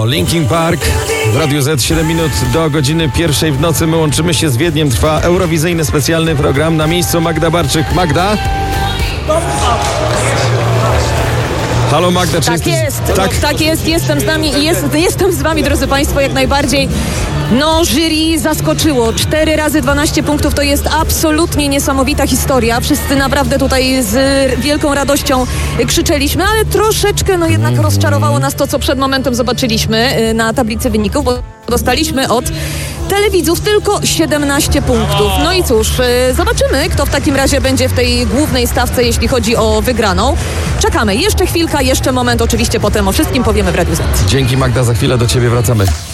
Linkin Park w Radiu Z, 7 minut do godziny 1 w nocy. My łączymy się z Wiedniem. Trwa eurowizyjny specjalny program. Na miejscu Magda Barczyk. Magda? Halo Magda, czy Tak jest, Tak? tak jest, jestem z nami i jestem z wami, drodzy Państwo, jak najbardziej. No, jury zaskoczyło. 4 razy 12 punktów to jest absolutnie niesamowita historia. Wszyscy naprawdę tutaj z wielką radością krzyczeliśmy, ale troszeczkę jednak rozczarowało nas to, co przed momentem zobaczyliśmy na tablicy wyników, bo dostaliśmy od telewidzów tylko 17 punktów. No i cóż, zobaczymy, kto w takim razie będzie w tej głównej stawce, jeśli chodzi o wygraną. Czekamy. Jeszcze chwilka, jeszcze moment. Oczywiście potem o wszystkim powiemy w Radiu Z. Dzięki Magda, za chwilę do ciebie wracamy.